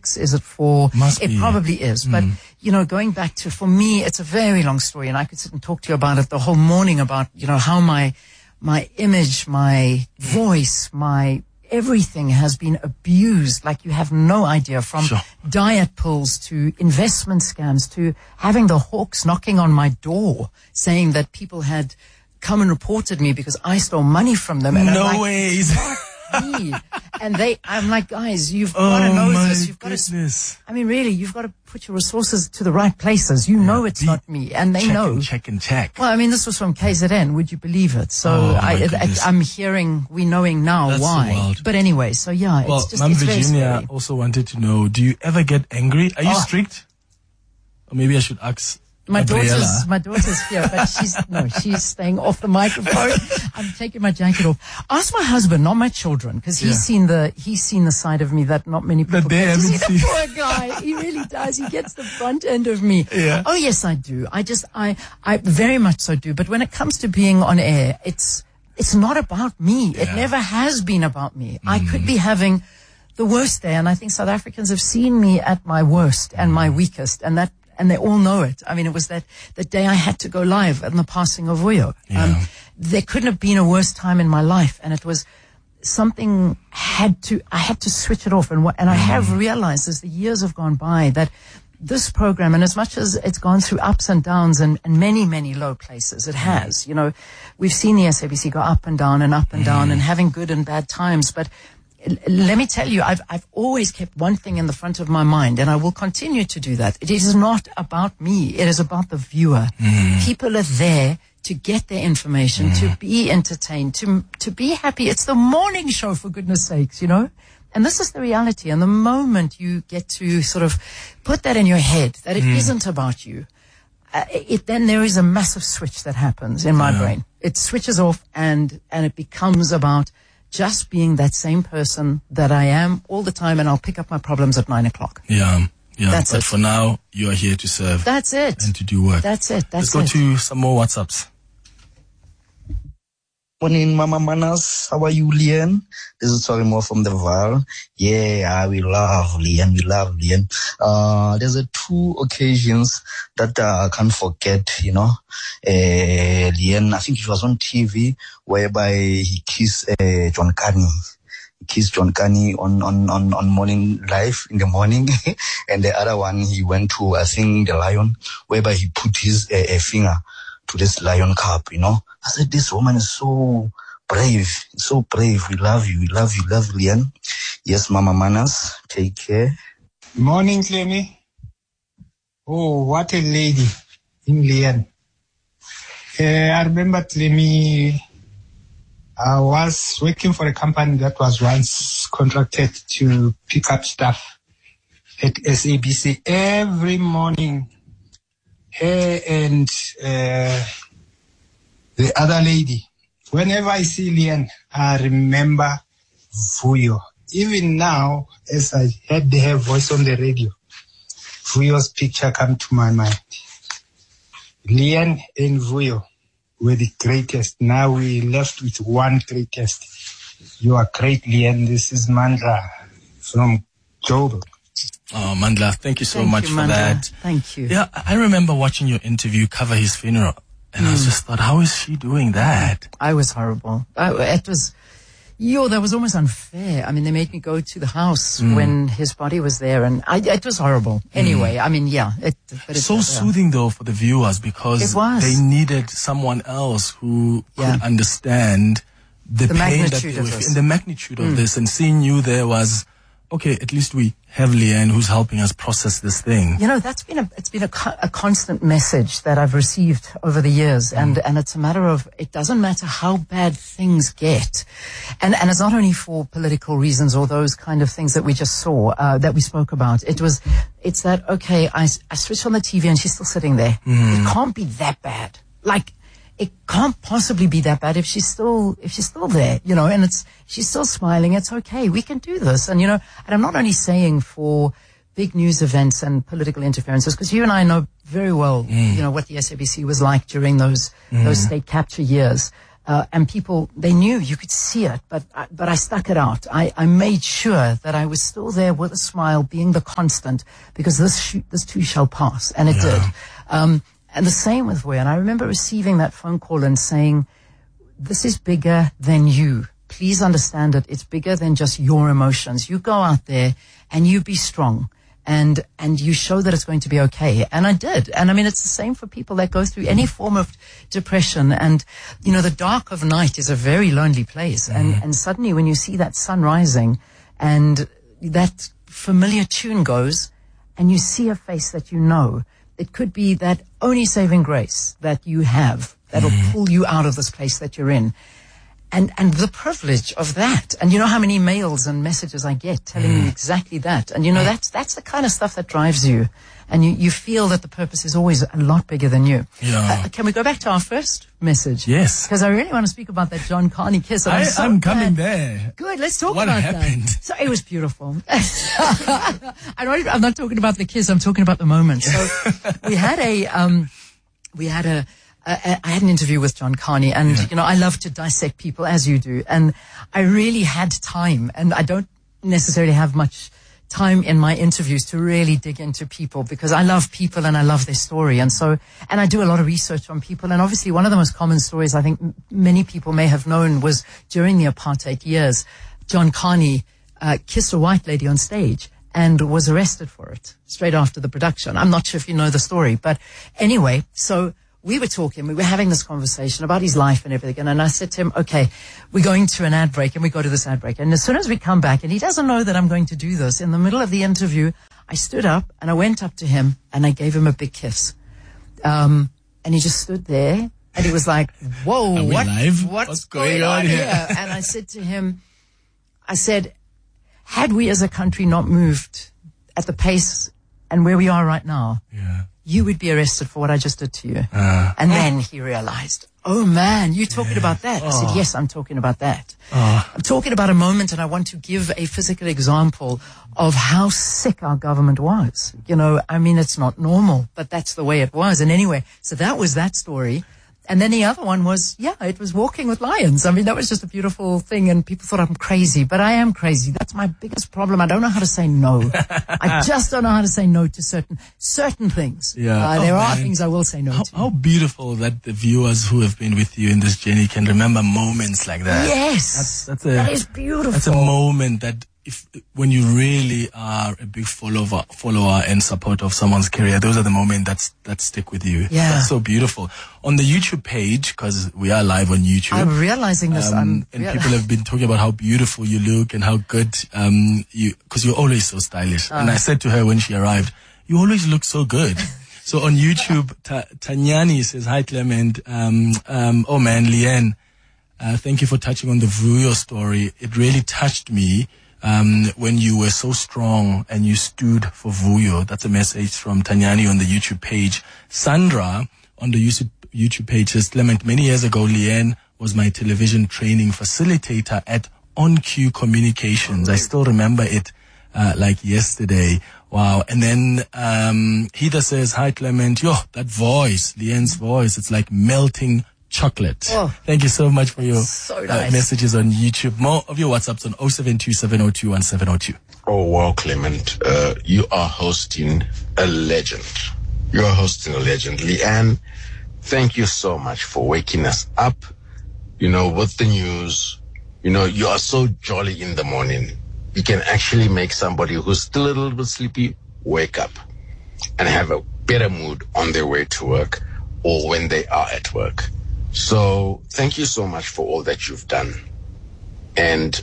politics? Is it for... It probably is. But, going back to, for me, it's a very long story, and I could sit and talk to you about it the whole morning about, how my image, my voice, my everything has been abused like you have no idea, from diet pills to investment scams to having the hawks knocking on my door saying that people had come and reported me because I stole money from them. And no ways. Me. And I'm like, guys, you've got to know this. You've got to, I mean, really, you've got to put your resources to the right places. You know it's not me, and they know. Check. Well, I mean, this was from KZN. Would you believe it? So I'm hearing, we knowing now That's why. So wild. But anyway, so yeah, well, it's just, Mom it's Virginia very scary. also wanted to know, do you ever get angry? Are you strict? Or maybe I should ask my Gabriella. daughter's here, but she's staying off the microphone. I'm taking my jacket off. Ask my husband, not my children, because he's seen the side of me that not many people they haven't see. seen. The poor guy, he really does. He gets the front end of me. Yeah. Oh yes, I do. I very much so do. But when it comes to being on air, it's not about me. Yeah. It never has been about me. I could be having the worst day, and I think South Africans have seen me at my worst and my weakest, and they all know it. I mean, it was the day I had to go live in the passing of Vuyo. Yeah. There couldn't have been a worse time in my life, and it was something I had to switch it off. And I have realized as the years have gone by that this program, and as much as it's gone through ups and downs and many, many low places, it has. We've seen the SABC go up and down and up and down and having good and bad times, but let me tell you, I've always kept one thing in the front of my mind, and I will continue to do that. It is not about me. It is about the viewer. People are there to get their information, to be entertained, to be happy. It's the morning show, for goodness sakes, And this is the reality. And the moment you get to sort of put that in your head, that it isn't about you, then there is a massive switch that happens in my brain. It switches off, and it becomes about just being that same person that I am all the time, and I'll pick up my problems at 9:00. Yeah. That's but it. for now, you are here to serve. That's it. And to do work. That's it. Let's go to some more WhatsApps. Morning, Mama Manas. How are you, Lian? This is Sorry More from the Val. Yeah, we love Lian. There's 2 occasions that I can't forget, Lian, I think it was on TV, whereby he kissed John Carney. He kissed John Carney on morning live in the morning. And the other one, he went to, I think, the Lion, whereby he put his finger to this lion cub, I said, this woman is so brave, We love you, Lian. Yes, Mama Manas, take care. Morning, Clemmy. Oh, what a lady in Lian. I remember, Clemmy, I was working for a company that was once contracted to pick up stuff at SABC every morning. Her and the other lady. Whenever I see Lian, I remember Vuyo. Even now, as I heard her voice on the radio, Vuyo's picture come to my mind. Lian and Vuyo were the greatest. Now we left with one greatest. You are great, Lian. This is Mandla from Joburg. Oh, Mandla, thank you so much for that. Thank you. Yeah, I remember watching your interview cover his funeral. And I just thought, how is she doing that? I was horrible. That was almost unfair. I mean, they made me go to the house when his body was there, and it was horrible. Anyway, I mean, but it's so soothing though for the viewers, because they needed someone else who could understand the pain that they were feeling, and the magnitude of this, and seeing you there was, okay, at least we have Lian who's helping us process this thing. It's been a constant message that I've received over the years, and it's a matter of, it doesn't matter how bad things get, and it's not only for political reasons or those kind of things that we just saw, that we spoke about. It's that, okay, I switched on the TV and she's still sitting there. It can't be that bad. Like, it can't possibly be that bad if she's still there, and she's still smiling. It's okay. We can do this. And, and I'm not only saying for big news events and political interferences, because you and I know very well, what the SABC was like during those state capture years. and people, they knew, you could see it, but I stuck it out. I made sure that I was still there with a smile, being the constant, because this too shall pass. And it did. And the same with Vuyo. And I remember receiving that phone call and saying, this is bigger than you. Please understand it. It's bigger than just your emotions. You go out there and you be strong. And you show that it's going to be okay. And I did. And I mean, it's the same for people that go through any form of depression. And, you know, the dark of night is a very lonely place. And suddenly when you see that sun rising and that familiar tune goes and you see a face that you know, it could be that only saving grace that you have that'll pull you out of this place that you're in. And the privilege of that. And you know how many mails and messages I get telling me exactly that. And you know, that's the kind of stuff that drives you. And you feel that the purpose is always a lot bigger than you. Yeah. Can we go back to our first message? Yes. Because I really want to speak about that John Carney kiss. I'm coming there. Good, let's talk about that. What happened? So it was beautiful. I'm not talking about the kiss, I'm talking about the moment. So I had an interview with John Carney, and, you know, I love to dissect people, as you do. And I really had time, and I don't necessarily have much time in my interviews to really dig into people, because I love people and I love their story. And I do a lot of research on people. And obviously one of the most common stories I think many people may have known was during the apartheid years, John Carney kissed a white lady on stage and was arrested for it straight after the production. I'm not sure if you know the story, but anyway, so we were talking, we were having this conversation about his life and everything. And I said to him, okay, we're going to an ad break, and we go to this ad break. And as soon as we come back, and he doesn't know that I'm going to do this, in the middle of the interview, I stood up and I went up to him and I gave him a big kiss. And he just stood there and he was like, whoa, what's going on here? And I said to him, had we as a country not moved at the pace and where we are right now, you would be arrested for what I just did to you. And then he realized, oh man, you're talking about that. I said, yes, I'm talking about that. I'm talking about a moment, and I want to give a physical example of how sick our government was. You know, I mean, it's not normal, but that's the way it was. And anyway, so that was that story. And then the other one was, it was Walking with Lions. I mean, that was just a beautiful thing, and people thought I'm crazy, but I am crazy. That's my biggest problem. I don't know how to say no. I just don't know how to say no to certain things. Yeah. There are things I will say no to. How beautiful that the viewers who have been with you in this journey can remember moments like that. Yes. That is beautiful. That's a moment that when you really are a big follower and supporter of someone's career, those are the moments that stick with you. Yeah. That's so beautiful. On the YouTube page, because we are live on YouTube. I'm realizing this. And people have been talking about how beautiful you look and how good, because you're always so stylish. And I said to her when she arrived, you always look so good. So on YouTube, Tanyani says, hi Clement, oh man, Leanne, thank you for touching on the Vuyo story. It really touched me. When you were so strong and you stood for Vuyo. That's a message from Tanyani on the YouTube page. Sandra on the YouTube page says, Clement, many years ago, Leanne was my television training facilitator at On Cue Communications. I still remember it like yesterday. Wow. And then Heather says, hi Clement, that voice, Leanne's voice, it's like melting chocolate. Thank you so much for your messages on YouTube. More of your WhatsApps on 072-702-1702. Oh, wow, Clement. You are hosting a legend. You are hosting a legend. Leanne, thank you so much for waking us up, with the news. You are so jolly in the morning. You can actually make somebody who's still a little bit sleepy wake up and have a better mood on their way to work or when they are at work. So thank you so much for all that you've done. And,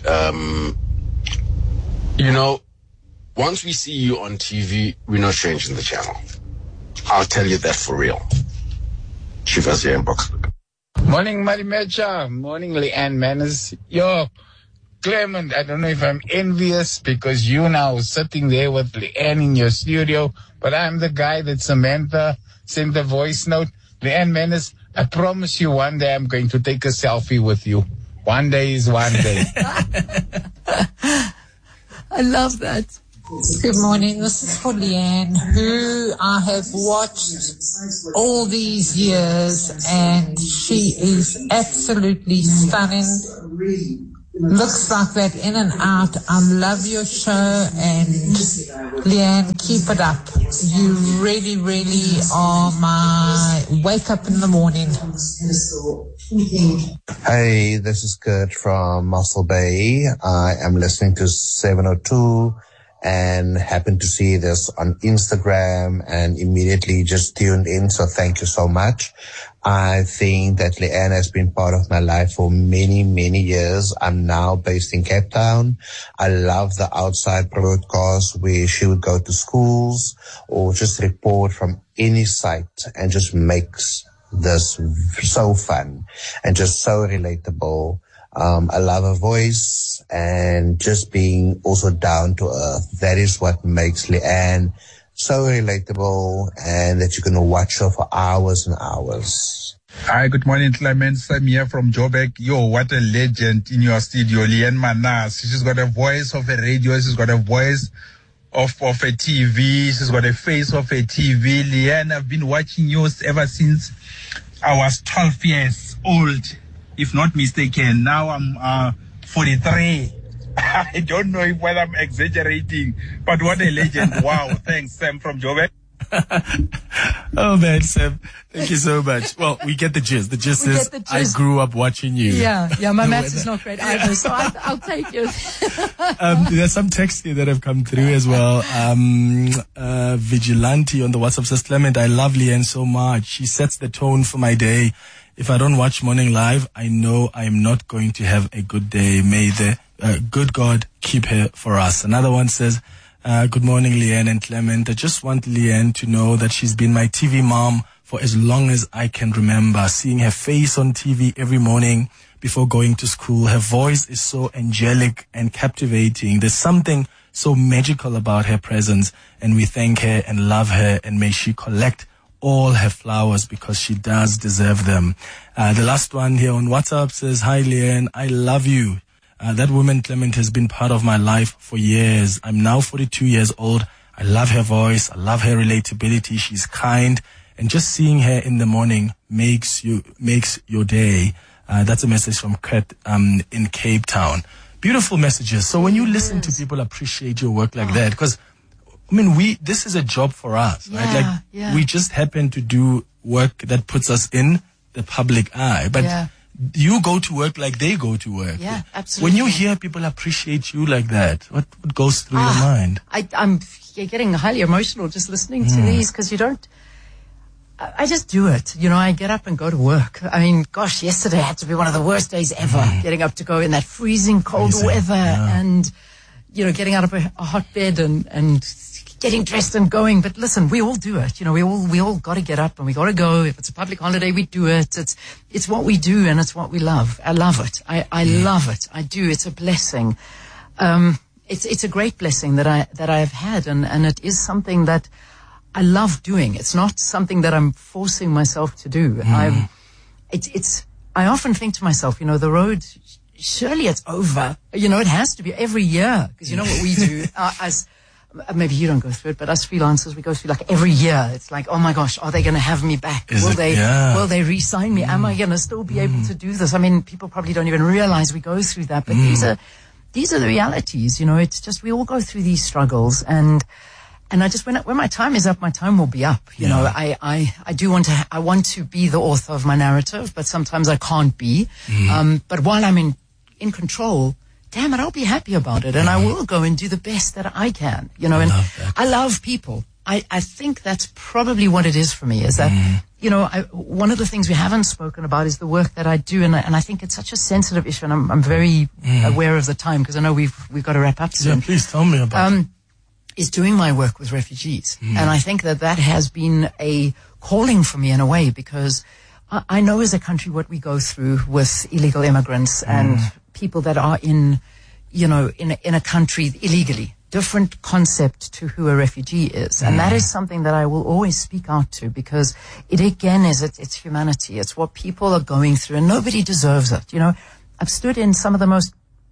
once we see you on TV, we're not changing the channel. I'll tell you that for real. Shivas here in Boksburg. Morning, Marimecha. Morning, Leanne Manners. Clement, I don't know if I'm envious because you now sitting there with Leanne in your studio, but I'm the guy that Samantha sent the voice note. Leanne Manners, I promise you one day I'm going to take a selfie with you. One day is one day. I love that. Good morning. This is for Leanne, who I have watched all these years, and she is absolutely stunning. Looks like that in and out. I love your show, and Leanne, keep it up. You really, really are my wake up in the morning. Hey, this is Kurt from Muscle Bay. I am listening to 702 and happened to see this on Instagram and immediately just tuned in. So thank you so much. I think that Leanne has been part of my life for many, many years. I'm now based in Cape Town. I love the outside broadcast where she would go to schools or just report from any site and just makes this so fun and just so relatable. I love her voice and just being also down to earth. That is what makes Leanne so relatable and that you can watch her for hours and hours. Hi, good morning, Clement. Sam here from Joburg. Yo, what a legend in your studio, Leanne Manas. She's got a voice of a radio. She's got a voice of a TV. She's got a face of a TV. Leanne, I've been watching you ever since I was 12 years old, if not mistaken. Now I'm 43. I don't know whether I'm exaggerating, but what a legend. Wow. Thanks, Sam from Joburg. Oh man, Sam, thank you so much. Well, we get the gist. The gist is I grew up watching you. Yeah, my maths is not great either, so I'll take it. There's some texts here that have come through as well. Vigilante on the WhatsApp says, Clement, I love Leanne so much. She sets the tone for my day. If I don't watch Morning Live, I know I am not going to have a good day. May the good God keep her for us. Another one says, good morning, Leanne and Clement. I just want Leanne to know that she's been my TV mom for as long as I can remember. Seeing her face on TV every morning before going to school. Her voice is so angelic and captivating. There's something so magical about her presence, and we thank her and love her, and may she collect all her flowers because she does deserve them. The last one here on WhatsApp says, hi, Leanne, I love you. That woman, Clement, has been part of my life for years. I'm now 42 years old. I love her voice. I love her relatability. She's kind. And just seeing her in the morning makes your day. That's a message from Kurt in Cape Town. Beautiful messages. So when you listen to people appreciate your work like that, because I mean, this is a job for us, right? Like we just happen to do work that puts us in the public eye, but you go to work like they go to work. Yeah, absolutely. When you hear people appreciate you like that, what goes through your mind? I'm getting highly emotional just listening to these because I just do it. You know, I get up and go to work. I mean, gosh, yesterday had to be one of the worst days ever, getting up to go in that freezing cold weather and, you know, getting out of a hot bed and getting dressed and going. But listen, we all do it. You know, we all got to get up and we got to go. If it's a public holiday, we do it. It's what we do and it's what we love. I love it. I love it. I do. It's a blessing. It's a great blessing that I have had, and it is something that I love doing. It's not something that I'm forcing myself to do. I often think to myself, you know, the road, surely it's over. You know, it has to be every year, because you know what we do as maybe you don't go through it, but us freelancers, we go through like every year. It's like, oh my gosh, are they going to have me back? Will they re-sign me? Am I going to still be able to do this? I mean, people probably don't even realize we go through that, but these are the realities. You know, it's just, we all go through these struggles, and I just, when my time is up, my time will be up. You know, I want to be the author of my narrative, but sometimes I can't be. But while I'm in control, damn it, I'll be happy about it, and I will go and do the best that I can, you know, and I love people. I think that's probably what it is for me, is that, you know, one of the things we haven't spoken about is the work that I do, and I think it's such a sensitive issue, and I'm very aware of the time, because I know we've got to wrap up soon. Yeah, please tell me about it. Is doing my work with refugees. And I think that has been a calling for me in a way, because I know as a country what we go through with illegal immigrants and people that are in a country illegally. Different concept to who a refugee is. And that is something that I will always speak out to, because it again is it's humanity. It's what people are going through, and nobody deserves it. You know, I've stood in some of the most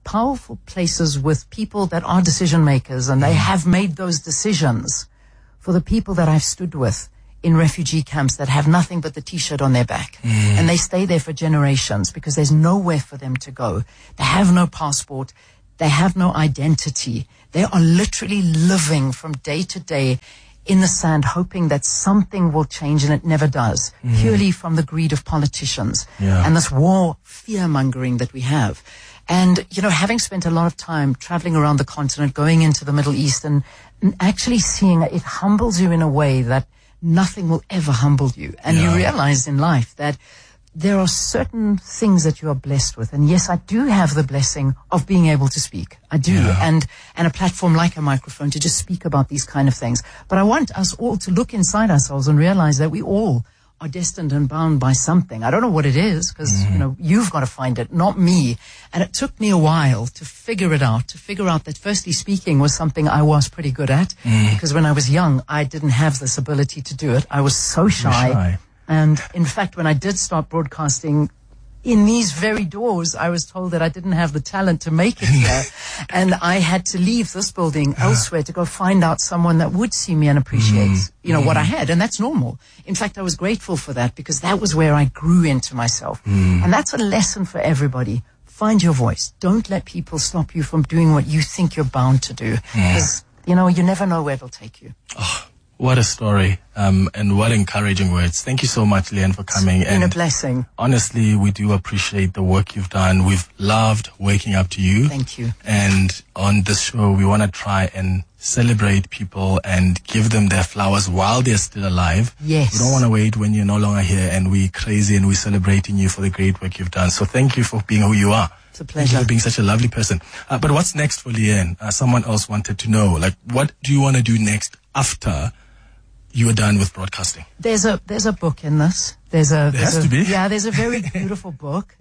powerful places with people that are decision makers, and they have made those decisions for the people that I've stood with in refugee camps that have nothing but the T-shirt on their back. And they stay there for generations because there's nowhere for them to go. They have no passport. They have no identity. They are literally living from day to day in the sand, hoping that something will change, and it never does, purely from the greed of politicians and this war fear-mongering that we have. And, you know, having spent a lot of time traveling around the continent, going into the Middle East, and actually seeing it humbles you in a way that nothing will ever humble you. And you realize in life that there are certain things that you are blessed with. And yes, I do have the blessing of being able to speak. I do. And a platform like a microphone to just speak about these kind of things. But I want us all to look inside ourselves and realize that we all are destined and bound by something. I don't know what it is, because, you know, you've got to find it, not me. And it took me a while to figure it out, that firstly speaking was something I was pretty good at, because when I was young, I didn't have this ability to do it. I was so shy. And in fact, when I did start broadcasting, in these very doors, I was told that I didn't have the talent to make it here. And I had to leave this building elsewhere to go find out someone that would see me and appreciate, you know, what I had. And that's normal. In fact, I was grateful for that, because that was where I grew into myself. And that's a lesson for everybody. Find your voice. Don't let people stop you from doing what you think you're bound to do. Because, you know, you never know where it'll take you. Oh, what a story. And what encouraging words. Thank you so much, Leanne, for coming. It's been a blessing. Honestly, we do appreciate the work you've done. We've loved waking up to you. Thank you. And on this show, we want to try and celebrate people and give them their flowers while they're still alive. Yes. We don't want to wait when you're no longer here and we're crazy and we're celebrating you for the great work you've done. So thank you for being who you are. It's a pleasure. Thank you for being such a lovely person. But what's next for Leanne? Someone else wanted to know, like, what do you want to do next after you are done with broadcasting? There's a book in this. There has to be. Yeah, there's a very beautiful book.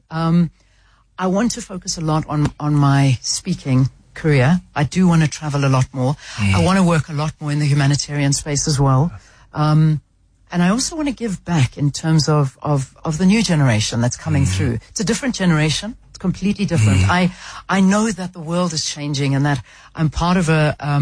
I want to focus a lot on my speaking career. I do want to travel a lot more. I want to work a lot more in the humanitarian space as well. And I also want to give back in terms of the new generation that's coming through. It's a different generation. It's completely different. I know that the world is changing, and that I'm part of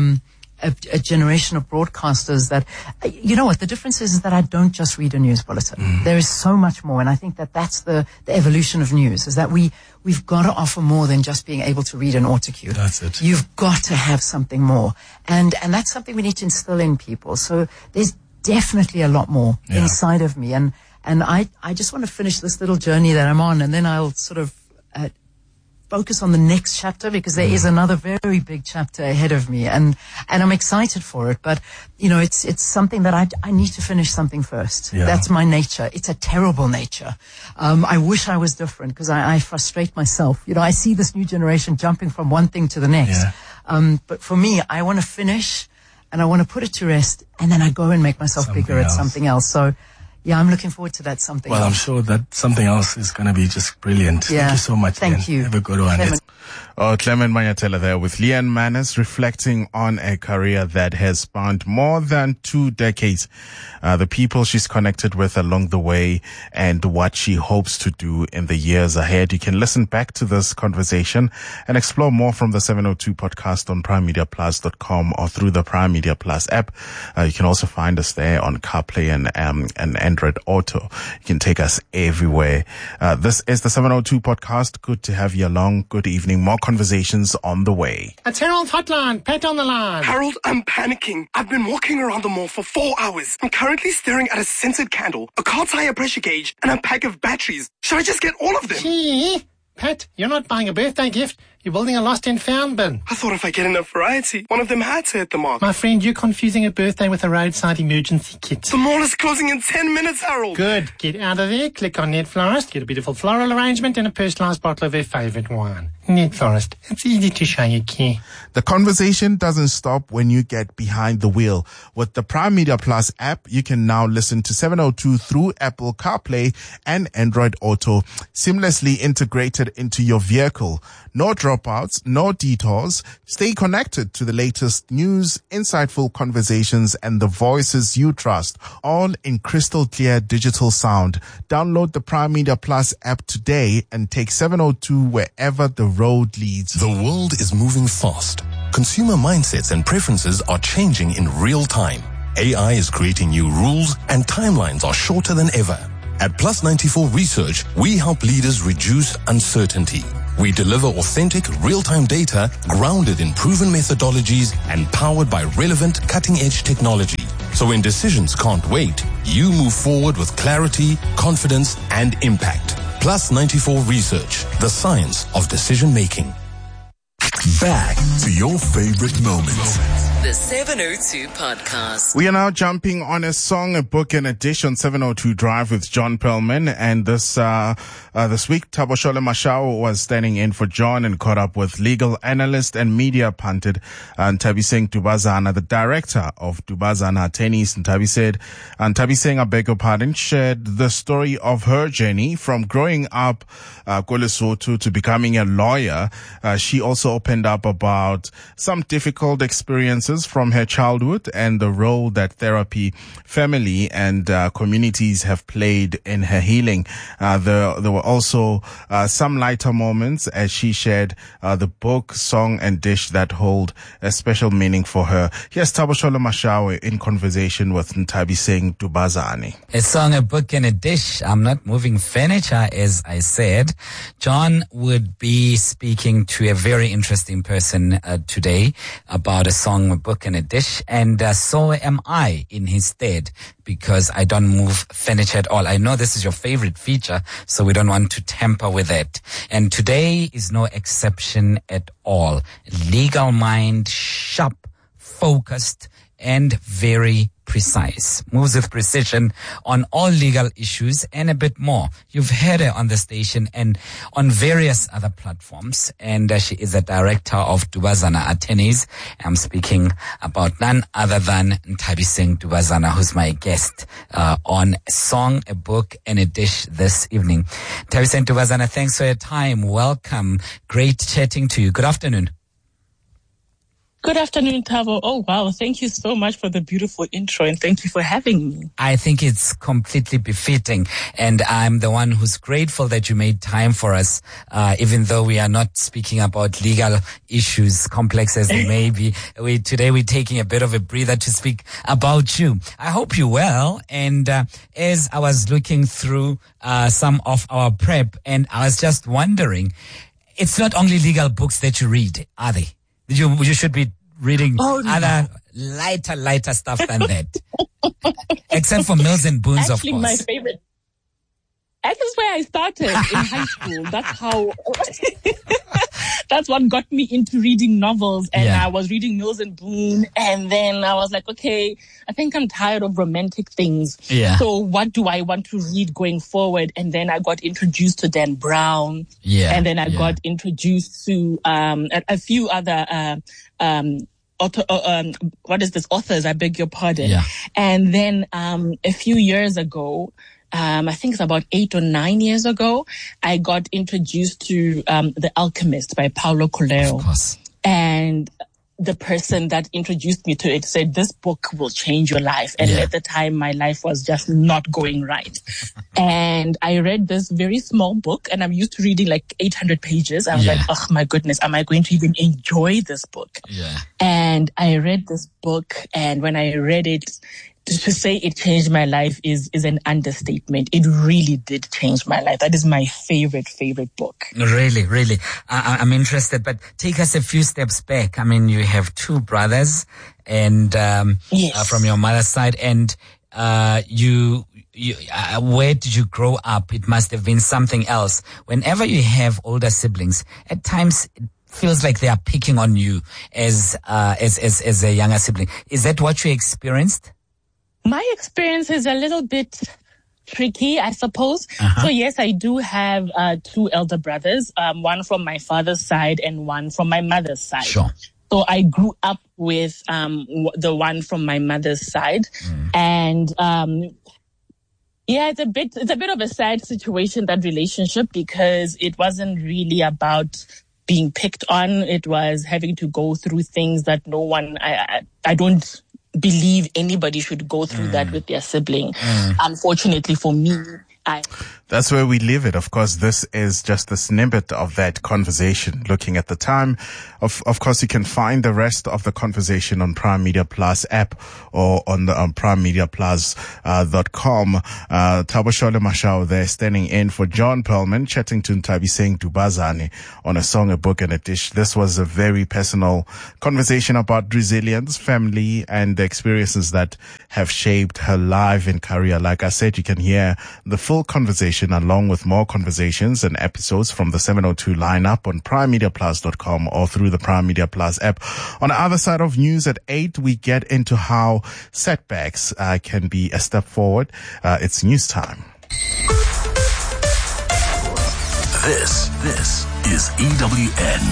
a generation of broadcasters that, you know what, the difference is that I don't just read a news bulletin. There is so much more, and I think that that's the evolution of news, is that we've got to offer more than just being able to read an autocue. That's it. You've got to have something more, and that's something we need to instill in people. So there's definitely a lot more inside of me, and I just want to finish this little journey that I'm on, and then I'll sort of focus on the next chapter, because there is another very big chapter ahead of me, and I'm excited for it. But, you know, it's something that I need to finish something first. That's my nature. It's a terrible nature. I wish I was different, because I frustrate myself. You know, I see this new generation jumping from one thing to the next. But for me, I want to finish, and I want to put it to rest, and then I go and make myself bigger at something else. So, yeah, I'm looking forward to that something else. Well, I'm sure that something else is going to be just brilliant. Thank you so much, Thank Leanne. you. Have a good one. Clement Manyatela there with Leanne Manners, reflecting on a career that has spanned more than 2 decades. The people she's connected with along the way, and what she hopes to do in the years ahead. You can listen back to this conversation and explore more from the 702 podcast on primemediaplus.com or through the Prime Media Plus app. You can also find us there on CarPlay and Android Auto. You can take us everywhere. This is the 702 podcast. Good to have you along. Good evening. More conversations on the way. It's Harold Hotline. Pat on the line. Harold, I'm panicking. I've been walking around the mall for 4 hours. I'm currently staring at a scented candle, a car tire pressure gauge, and a pack of batteries. Should I just get all of them? Gee, Pat, you're not buying a birthday gift. You're building a lost and found bin. I thought if I get enough variety, one of them had to hit the mark. My friend, you're confusing a birthday with a roadside emergency kit. The mall is closing in 10 minutes, Harold. Good. Get out of there, click on Net Florist, get a beautiful floral arrangement and a personalised bottle of their favourite wine. Net Florist. It's easy to show you care. The conversation doesn't stop when you get behind the wheel. With the Prime Media Plus app, you can now listen to 702 through Apple CarPlay and Android Auto, seamlessly integrated into your vehicle. No drive dropouts, no detours. Stay connected to the latest news, insightful conversations, and the voices you trust, all in crystal clear digital sound. Download the Prime Media Plus app today and take 702 wherever the road leads. The world is moving fast. Consumer mindsets and preferences are changing in real time. AI is creating new rules and timelines are shorter than ever. At Plus 94 Research, we help leaders reduce uncertainty. We deliver authentic, real-time data grounded in proven methodologies and powered by relevant, cutting-edge technology. So when decisions can't wait, you move forward with clarity, confidence, and impact. Plus 94 Research, the science of decision-making. Back to your favorite moments. The 702 Podcast. We are now jumping on a song, a book, and a dish on 702 Drive with John Perlman. And this week, Taboshole Mashao was standing in for John and caught up with legal analyst and media pundit Nthabiseng Dubazana, the director of Dubazana Attorneys. Nthabiseng, I beg your pardon, shared the story of her journey from growing up KwaLesotho to becoming a lawyer. She also opened up about some difficult experiences from her childhood and the role that therapy, family, and communities have played in her healing. There were also some lighter moments as she shared the book, song, and dish that hold a special meaning for her. Here's Taboshole Mashawe in conversation with Nthabiseng Dubazane. A song, a book, and a dish. I'm not moving furniture, as I said. John would be speaking to a very interesting person today about a song, a book, and a dish, and so am I in his stead, because I don't move furniture at all. I know this is your favorite feature, so we don't want to tamper with it. And today is no exception at all. Legal mind, sharp, focused, and very precise. Moves with precision on all legal issues and a bit more. You've heard her on the station and on various other platforms. And she is a director of Dubazana Attorneys. I'm speaking about none other than Nthabiseng Dubazana, who's my guest on a song, a book, and a dish this evening. Nthabiseng Dubazana, thanks for your time. Welcome. Great chatting to you. Good afternoon. Good afternoon, Tavo. Oh, wow. Thank you so much for the beautiful intro, and thank you for having me. I think it's completely befitting, and I'm the one who's grateful that you made time for us, even though we are not speaking about legal issues, complex as they may be. Today we're taking a bit of a breather to speak about you. I hope you're well, and as I was looking through some of our prep, and I was just wondering, it's not only legal books that you read, are they? You should be reading other lighter stuff than that. Except for Mills and Boons, actually, of course. My favorite. That's where I started in high school. That's what got me into reading novels. And I was reading Mills and Boon. And then I was like, okay, I think I'm tired of romantic things. Yeah. So what do I want to read going forward? And then I got introduced to Dan Brown. Yeah. And then I got introduced to a few other authors, I beg your pardon. Yeah. And then a few years ago, I think it's about 8 or 9 years ago, I got introduced to The Alchemist by Paulo Coelho. Of course. And the person that introduced me to it said, this book will change your life. And at the time, my life was just not going right. And I read this very small book, and I'm used to reading like 800 pages. I was like, oh my goodness, am I going to even enjoy this book? Yeah. And I read this book, and when I read it, to say it changed my life is an understatement. It really did change my life. That is my favorite book. Really. I'm interested, but take us a few steps back. I mean, you have two brothers and, from your mother's side, and, where did you grow up? It must have been something else. Whenever you have older siblings, at times it feels like they are picking on you as a younger sibling. Is that what you experienced? My experience is a little bit tricky, I suppose. So yes, I do have two elder brothers, one from my father's side and one from my mother's side. Sure. So I grew up with the one from my mother's side, and it's a bit of a sad situation, that relationship, because it wasn't really about being picked on. It was having to go through things that I don't believe anybody should go through that with their sibling. Unfortunately for me, that's where we leave it. Of course, this is just a snippet of that conversation. Looking at the time, of course, you can find the rest of the conversation on Prime Media Plus app or on the primemediaplus.com. Taboshole Mashao there standing in for John Perlman, chatting to Ntabiseng Dubazane on A Song, a Book and a Dish. This was a very personal conversation about resilience, family, and the experiences that have shaped her life and career. Like I said, you can hear the full conversation along with more conversations and episodes from the 702 lineup on primemediaplus.com or through the Prime Media Plus app. On the other side of news at 8, we get into how setbacks can be a step forward. It's news time. This is EWN.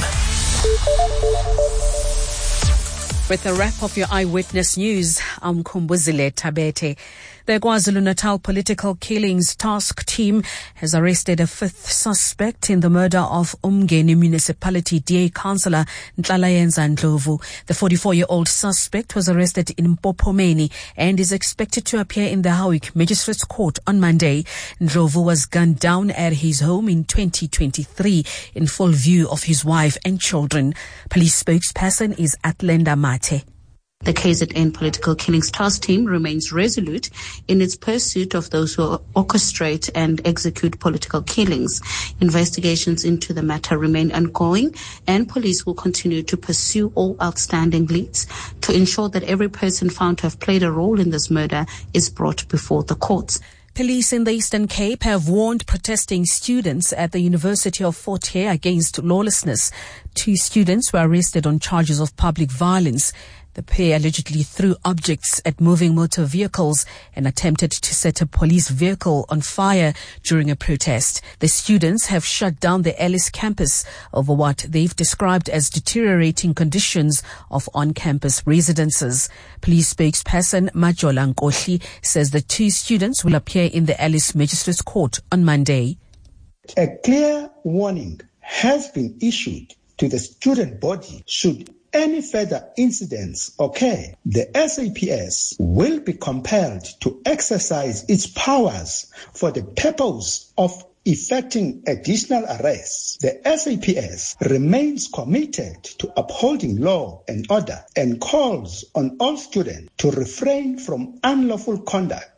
With a wrap of your Eyewitness News, I'm Kumbuzile Tabete. The KwaZulu-Natal Political Killings Task Team has arrested a 5th suspect in the murder of Umgeni Municipality DA Councillor Nhlalayenza Ndlovu. The 44-year-old suspect was arrested in Mpopomeni and is expected to appear in the Howick Magistrates Court on Monday. Ndlovu was gunned down at his home in 2023 in full view of his wife and children. Police spokesperson is Atlenda Mate. The KZN Political Killings Task Team remains resolute in its pursuit of those who orchestrate and execute political killings. Investigations into the matter remain ongoing, and police will continue to pursue all outstanding leads to ensure that every person found to have played a role in this murder is brought before the courts. Police in the Eastern Cape have warned protesting students at the University of Fort Hare against lawlessness. 2 students were arrested on charges of public violence. The pair allegedly threw objects at moving motor vehicles and attempted to set a police vehicle on fire during a protest. The students have shut down the Ellis campus over what they've described as deteriorating conditions of on-campus residences. Police spokesperson Majola Nkohli says the 2 students will appear in the Ellis Magistrates Court on Monday. A clear warning has been issued to the student body should any further incidents occur. The SAPS will be compelled to exercise its powers for the purpose of effecting additional arrests. The SAPS remains committed to upholding law and order and calls on all students to refrain from unlawful conduct.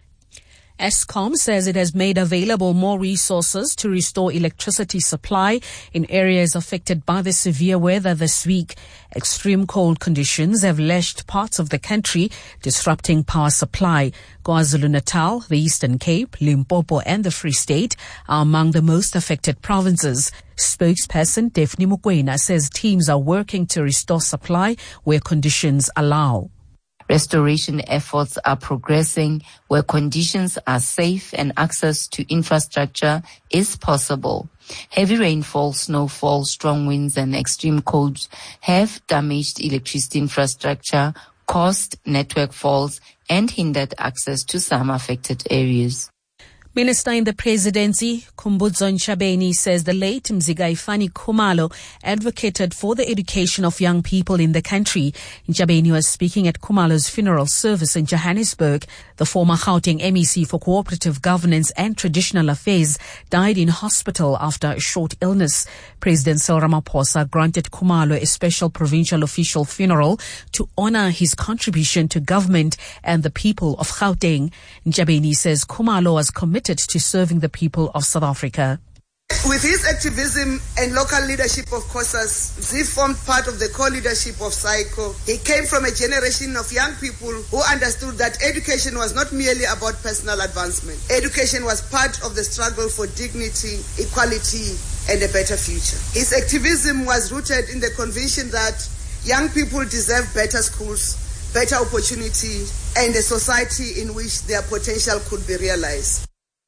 Eskom says it has made available more resources to restore electricity supply in areas affected by the severe weather this week. Extreme cold conditions have lashed parts of the country, disrupting power supply. KwaZulu-Natal, the Eastern Cape, Limpopo and the Free State are among the most affected provinces. Spokesperson Daphne Mukwena says teams are working to restore supply where conditions allow. Restoration efforts are progressing where conditions are safe and access to infrastructure is possible. Heavy rainfall, snowfall, strong winds and extreme cold have damaged electricity infrastructure, caused network faults and hindered access to some affected areas. Minister in the Presidency, Khumbudzo Ntshabeni, says the late Mzikaifani Khumalo advocated for the education of young people in the country. Ntshabeni was speaking at Khumalo's funeral service in Johannesburg. The former Gauteng MEC for Cooperative Governance and Traditional Affairs died in hospital after a short illness. President Cyril Ramaphosa granted Khumalo a special provincial official funeral to honor his contribution to government and the people of Gauteng. Ntshabeni says Khumalo was committed to serving the people of South Africa. With his activism and local leadership of COSAS, he formed part of the core leadership of SAICO. He came from a generation of young people who understood that education was not merely about personal advancement. Education was part of the struggle for dignity, equality, and a better future. His activism was rooted in the conviction that young people deserve better schools, better opportunity, and a society in which their potential could be realized.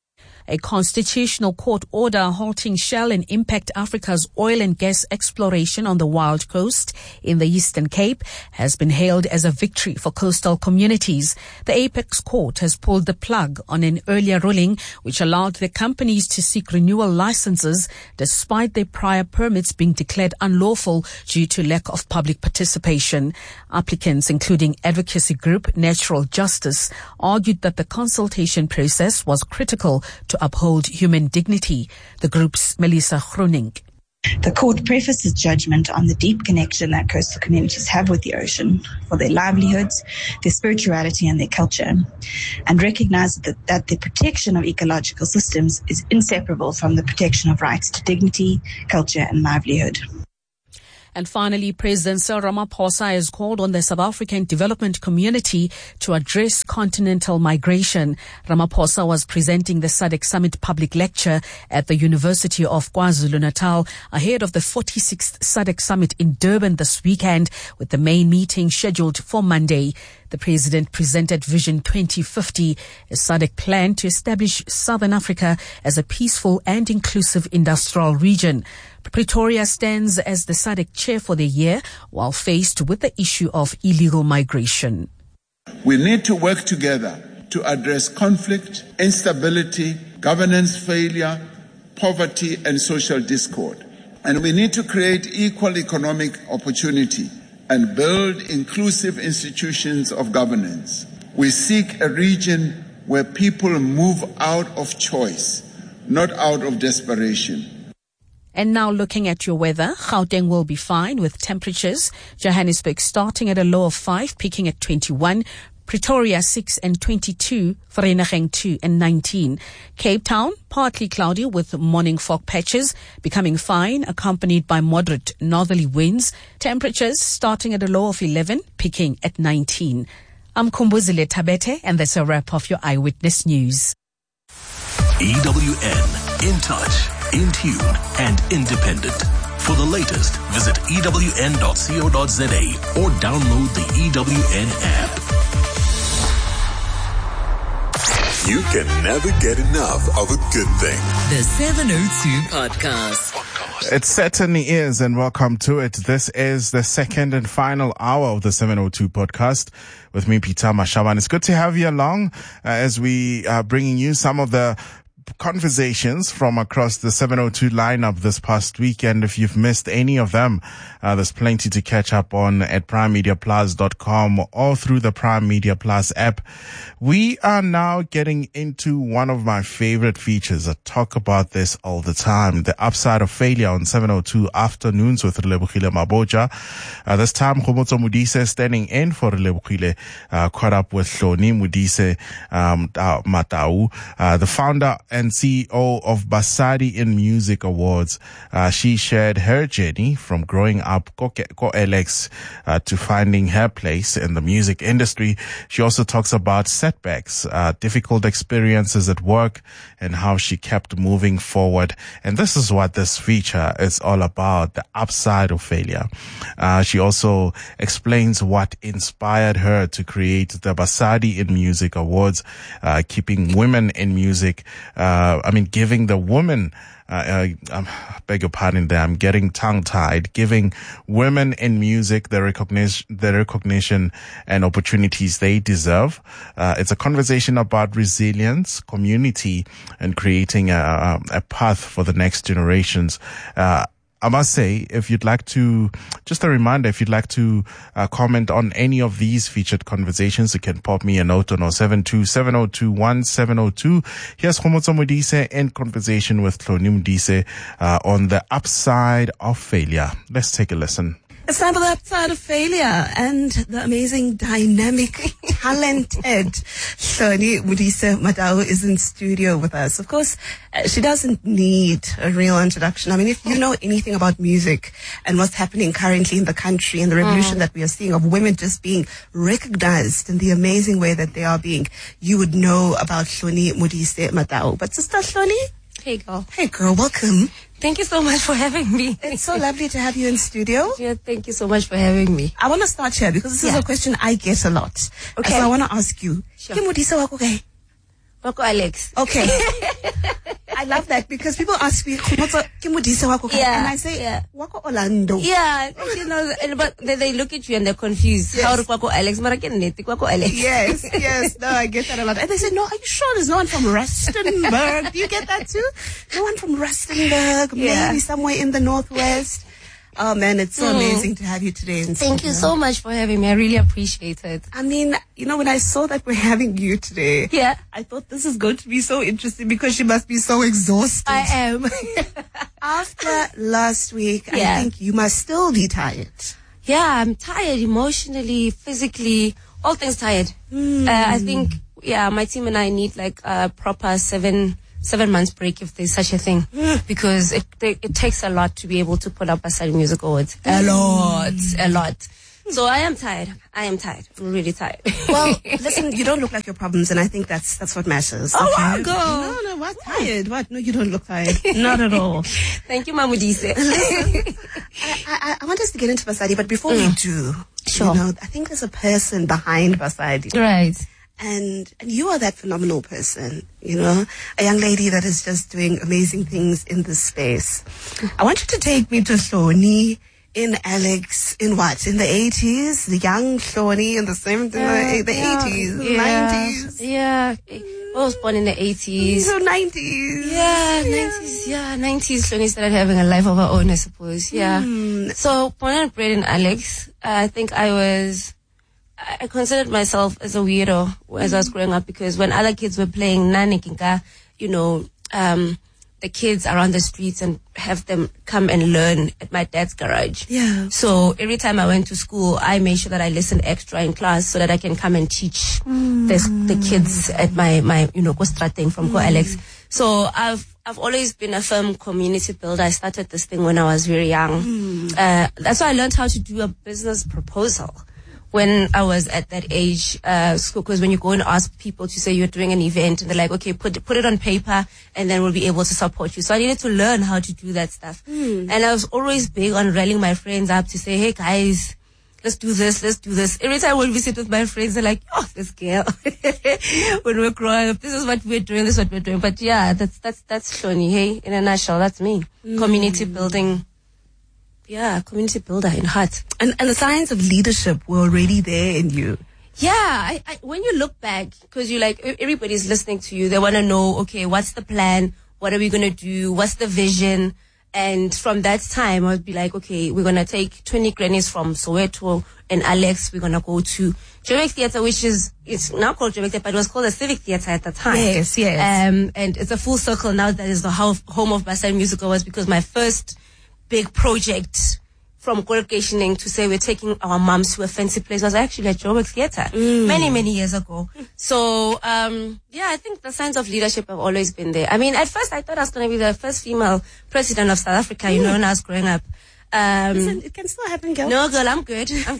A constitutional court order halting Shell and Impact Africa's oil and gas exploration on the Wild Coast in the Eastern Cape has been hailed as a victory for coastal communities. The Apex Court has pulled the plug on an earlier ruling which allowed the companies to seek renewal licenses despite their prior permits being declared unlawful due to lack of public participation. Applicants, including advocacy group Natural Justice, argued that the consultation process was critical to uphold human dignity. The group's Melissa Groening. The court prefaced its judgment on the deep connection that coastal communities have with the ocean for their livelihoods, their spirituality and their culture, and recognized that the protection of ecological systems is inseparable from the protection of rights to dignity, culture and livelihood. And finally, President Cyril Ramaphosa has called on the South African development community to address continental migration. Ramaphosa was presenting the SADC Summit public lecture at the University of KwaZulu-Natal ahead of the 46th SADC Summit in Durban this weekend, with the main meeting scheduled for Monday. The president presented Vision 2050, a SADC plan to establish Southern Africa as a peaceful and inclusive industrial region. Pretoria stands as the SADC chair for the year while faced with the issue of illegal migration. We need to work together to address conflict, instability, governance failure, poverty and social discord. And we need to create equal economic opportunity and build inclusive institutions of governance. We seek a region where people move out of choice, not out of desperation. And now looking at your weather, Gauteng will be fine with temperatures. Johannesburg starting at a low of 5, peaking at 21. Pretoria 6 and 22. Vereeniging 2 and 19. Cape Town partly cloudy with morning fog patches, becoming fine, accompanied by moderate northerly winds. Temperatures starting at a low of 11, peaking at 19. I'm Kumbuzile Tabete, and that's a wrap of your Eyewitness News. EWN, in touch, in tune and independent. For the latest, visit ewn.co.za or download the EWN app. You can never get enough of a good thing. The 702 Podcast. It certainly is, and welcome to it. This is the second and final hour of the 702 Podcast with me, Peter Mashawan. It's good to have you along as we are bringing you some of the conversations from across the 702 lineup this past weekend. If you've missed any of them, there's plenty to catch up on at primemediaplus.com or through the Prime Media Plus app. We are now getting into one of my favorite features. I talk about this all the time, the upside of failure on 702 Afternoons with Relebogile Mabotja. This time, Khomotso Modise standing in for Relebogile, caught up with Hloni Modise Matau, the founder and CEO of Basadi in Music Awards. She shared her journey from growing up co-Alex to finding her place in the music industry. She also talks about setbacks, difficult experiences at work, and how she kept moving forward. And this is what this feature is all about, the upside of failure. She also explains what inspired her to create the Basadi in Music Awards, keeping women in music, giving the women, I beg your pardon there, I'm getting tongue-tied, giving women in music the recognition and opportunities they deserve. It's a conversation about resilience, community, and creating a path for the next generations. I must say, if you'd like to, just a reminder, if you'd like to comment on any of these featured conversations, you can pop me a note on 072-7021-702. Here's Khomotso Modise in conversation with Hloni Modise on the upside of failure. Let's take a listen. It's time for the upside of failure and the amazing, dynamic, talented Hloni Modise Matau is in studio with us. Of course, she doesn't need a real introduction. I mean, if you know anything about music and what's happening currently in the country and the revolution that we are seeing of women just being recognized in the amazing way that they are being, you would know about Hloni Modise Matau. But Sister Hloni? Hey girl. Hey girl, welcome. Thank you so much for having me. It's so lovely to have you in studio. Yeah, thank you so much for having me. I want to start here because this is a question I get a lot. Okay. So I want to ask you. Sure. Modise wako kai? Wako Alex. Okay. I love that because people ask me, and I say, Wako Orlando. Yeah, you know, but they look at you and they're confused. Yes. How Wako Alex? Wako Alex. Yes. No, I get that a lot. And they say, no, are you sure there's no one from Rustenburg? Do you get that too? No one from Rustenburg, maybe somewhere in the Northwest. Oh man, it's so amazing to have you today. Thank you so much for having me. I really appreciate it. I mean, you know, when I saw that we're having you today, I thought this is going to be so interesting because she must be so exhausted. I am. After last week, I think you must still be tired. Yeah, I'm tired emotionally, physically, all things tired. I think, my team and I need like a proper 7 months break if there's such a thing, because it takes a lot to be able to put up Basari Music Awards. A lot. So I am tired. I'm really tired. Well, listen, you don't look like your problems, and I think that's what matters. Oh, okay? wow, No, what? Tired? What? No, you don't look tired. Not at all. Thank you, Mamudise. I want us to get into Basadi, but before we do, sure. You know, I think there's a person behind Basadi. Right. And you are that phenomenal person, you know, a young lady that is just doing amazing things in this space. I want you to take me to Hloni in Alex, in what? In the 80s? The young Hloni in the 70s, the 80s, 90s? Yeah. I was born in the 80s. So 90s. Yeah, 90s. Yeah, 90s. Hloni started having a life of her own, I suppose. Yeah. So, born and bred in Alex, I think I considered myself as a weirdo as I was growing up, because when other kids were playing Nanikinka, you know, the kids around the streets and have them come and learn at my dad's garage. Yeah. So every time I went to school, I made sure that I listened extra in class so that I can come and teach the kids at my Kostrating from Ko Alex. So I've always been a firm community builder. I started this thing when I was very young. That's why I learned how to do a business proposal when I was at that age, because when you go and ask people to say you're doing an event, and they're like, okay, put it on paper, and then we'll be able to support you. So I needed to learn how to do that stuff. And I was always big on rallying my friends up to say, hey guys, let's do this. Every time when we sit with my friends, they're like, oh, this girl. When we're growing up, this is what we're doing, But yeah, that's Hloni, hey, in a nutshell, that's me. Community building. Yeah, community builder in heart. And the signs of leadership were already there in you. Yeah, I when you look back, because you like, everybody's listening to you, they want to know, okay, what's the plan? What are we going to do? What's the vision? And from that time, I'd be like, okay, we're going to take 20 grannies from Soweto and Alex. We're going to go to Joburg Theatre, which it's now called Joburg Theatre, but it was called the Civic Theatre at the time. Yes. And it's a full circle now. That is the home of Basari Music Awards, because my first big project from qualificationing to say we're taking our moms to a fancy place was actually at Joburg Theatre many years ago. So, I think the signs of leadership have always been there. I mean, at first I thought I was going to be the first female president of South Africa, you know, when I was growing up. Listen, it can still happen, girl. No, girl, I'm good. I'm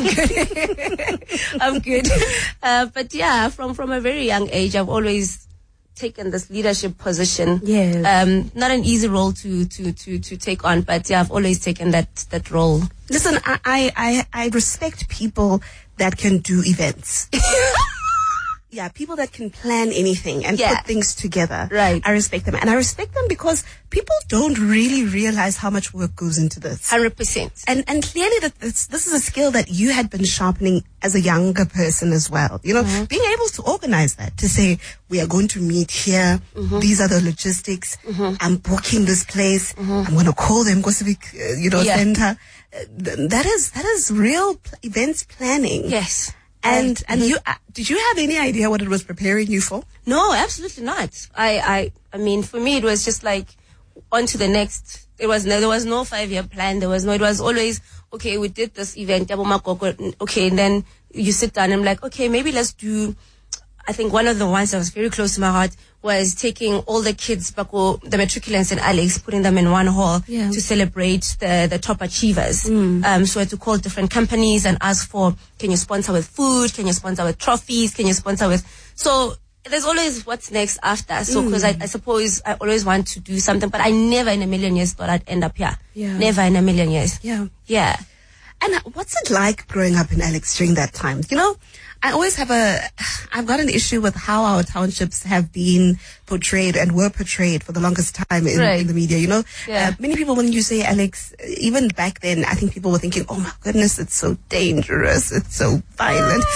good. But yeah, from a very young age, I've always taken this leadership position. Yes. Not an easy role to take on, but yeah, I've always taken that role. Listen, I respect people that can do events. Yeah, people that can plan anything and put things together. Right. I respect them. And I respect them because people don't really realize how much work goes into this. 100%. And clearly that this is a skill that you had been sharpening as a younger person as well. You know, being able to organize that, to say, we are going to meet here. These are the logistics. I'm booking this place. I'm going to call them Civic, Center. That is real events planning. Yes. And you, did you have any idea what it was preparing you for? No, absolutely not. I mean, for me, it was just like on to the next. There was no 5-year plan. It was always, okay, we did this event. Okay. And then you sit down and I'm like, okay, maybe let's do, I think one of the ones that was very close to my heart was taking all the kids, the matriculants and Alex, putting them in one hall to celebrate the top achievers. So I had to call different companies and ask for, can you sponsor with food? Can you sponsor with trophies? Can you sponsor with... So there's always what's next after. So because I suppose I always want to do something, but I never in a million years thought I'd end up here. Yeah. Never in a million years. Yeah. Yeah. And what's it like growing up in Alex during that time? You know, I've got an issue with how our townships have been portrayed and were portrayed for the longest time in the media, you know. Many people, when you say Alex, even back then, I think people were thinking, oh my goodness, it's so dangerous, it's so violent.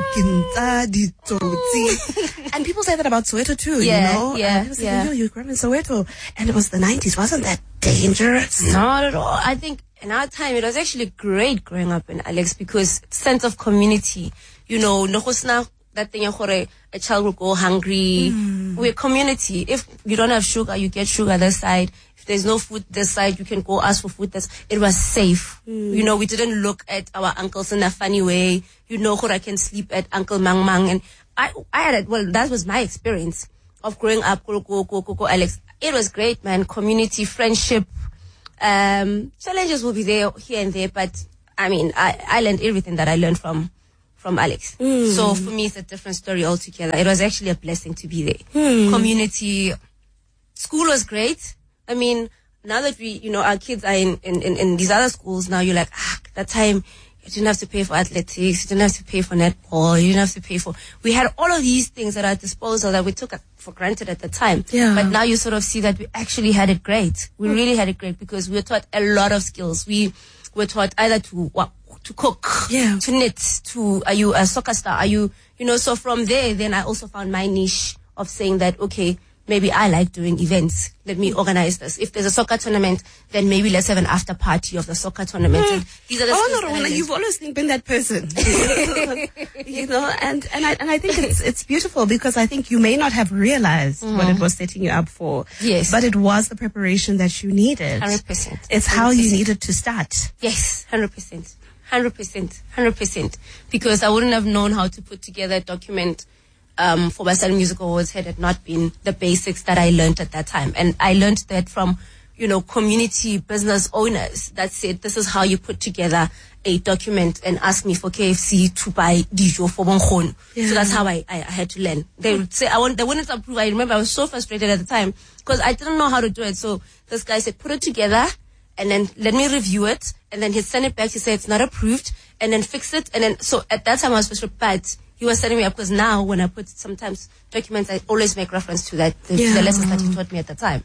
And people say that about Soweto too, you know. You grew up in Soweto, and it was the 90s. Wasn't that dangerous? Not at all. I think in our time, it was actually great growing up in Alex because sense of community. You know, that thing, a child will go hungry. We're a community. If you don't have sugar, you get sugar this side. If there's no food this side, you can go ask for food this. It was safe. You know, we didn't look at our uncles in a funny way. You know, I can sleep at Uncle Mang Mang. And I had it. Well, that was my experience of growing up. Alex. It was great, man. Community, friendship. Challenges will be there here and there, but I mean, I learned everything that I learned from Alex. So for me, it's a different story altogether. It was actually a blessing to be there. Community, school was great. I mean, now that our kids are in these other schools now, you're like, that time you didn't have to pay for athletics, you didn't have to pay for netball, you didn't have to pay for, we had all of these things at our disposal that we took for granted at the time. But now you sort of see that we actually had it great. We really had it great because we were taught a lot of skills. We were taught either to cook, to knit, are you a soccer star? Are you know, so from there, then I also found my niche of saying that, okay, maybe I like doing events. Let me organize this. If there's a soccer tournament, then maybe let's have an after party of the soccer tournament. And these are the Rona, you've always been that person. You know, and I think it's beautiful because I think you may not have realized what it was setting you up for. Yes. But it was the preparation that you needed. 100%. It's how you needed to start. Yes, 100%. 100%. Because I wouldn't have known how to put together a document for Basadi Music Awards had it not been the basics that I learned at that time. And I learned that from, you know, community business owners that said, this is how you put together a document and ask me for KFC to buy dijo for Bonkhon. So that's how I had to learn. They would say, they wouldn't approve. I remember I was so frustrated at the time because I didn't know how to do it. So this guy said, put it together and then let me review it. And then he'd send it back. He said, it's not approved. And then fix it. And then, so at that time I was frustrated, but he was setting me up because now when I put sometimes documents, I always make reference to that, to the lessons that he taught me at the time.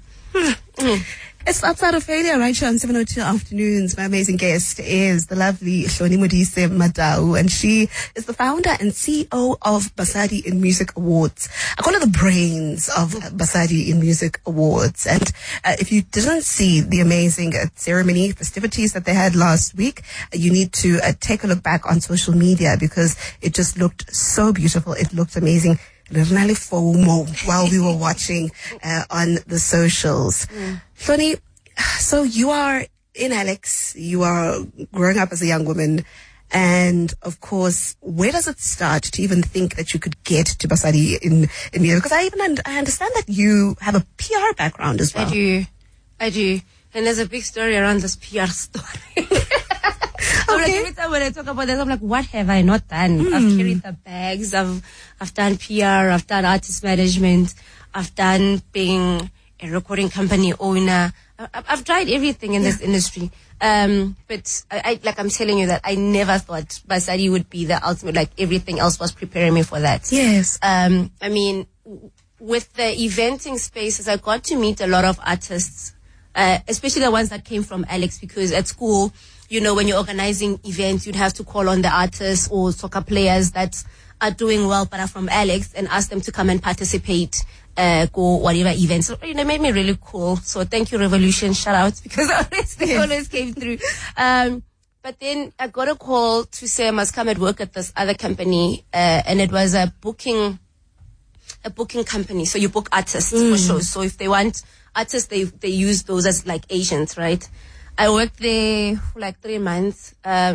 It's Outside of Failure right here on 702 Afternoons. My amazing guest is the lovely Hloni Modise Madau, and she is the founder and CEO of Basadi in Music Awards. I call her the brains of Basadi in Music Awards. And if you didn't see the amazing ceremony festivities that they had last week, you need to take a look back on social media because it just looked so beautiful. It looked amazing. Really FOMO while we were watching on the socials. Hloni, so you are in Alex, you are growing up as a young woman, and of course, where does it start to even think that you could get to Basadi in music? Because I understand that you have a PR background as well. I do. And there's a big story around this PR story. I'm like, every time when I talk about this, I'm like, what have I not done? I've carried the bags, I've done PR, I've done artist management, I've done being a recording company owner. I've tried everything in this industry. But I like I'm telling you that I never thought Basadi would be the ultimate, like everything else was preparing me for that. Yes. I mean, with the eventing spaces, I got to meet a lot of artists, especially the ones that came from Alex, because at school, you know, when you're organizing events, you'd have to call on the artists or soccer players that are doing well but are from Alex and ask them to come and participate, go whatever events. So, you know, it made me really cool. So thank you, Revolution. Shout out because they always came through. But then I got a call to say I must come and work at this other company, and it was a booking company. So you book artists for shows. So if they want artists, they use those as like agents, right? I worked there for like 3 months.